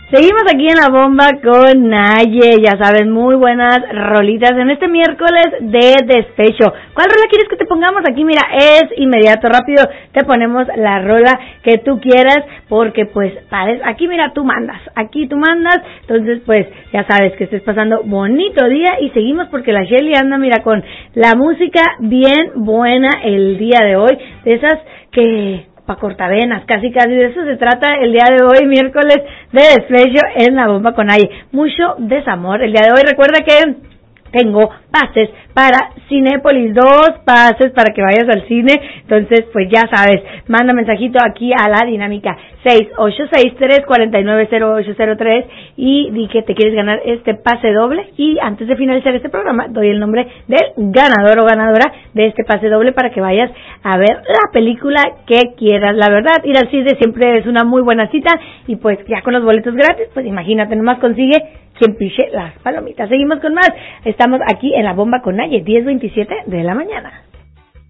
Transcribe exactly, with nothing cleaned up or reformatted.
Seguimos aquí en la bomba con Naye, ya saben, muy buenas rolitas en este miércoles de despecho. ¿Cuál rola quieres que te pongamos? Aquí, mira, es inmediato, rápido, te ponemos la rola que tú quieras, porque pues, pares, aquí mira, tú mandas, aquí tú mandas, entonces pues, ya sabes que estés pasando bonito día y seguimos porque la Shelly anda, mira, con la música bien buena el día de hoy, de esas que... para cortavenas, casi casi de eso se trata el día de hoy, miércoles de despecho en la bomba con Naye. Mucho desamor el día de hoy. Recuerda que tengo pases para Cinépolis, dos pases para que vayas al cine, entonces pues ya sabes, manda mensajito aquí a la dinámica seis ocho seis, tres cuatro nueve, cero ocho cero tres y di que te quieres ganar este pase doble, y antes de finalizar este programa doy el nombre del ganador o ganadora de este pase doble para que vayas a ver la película que quieras. La verdad, ir al cine siempre es una muy buena cita y pues ya con los boletos gratis, pues imagínate, nomás consigue quien piche las palomitas. Seguimos con más. Estamos aquí en la bomba con Naye, diez veintisiete de la mañana.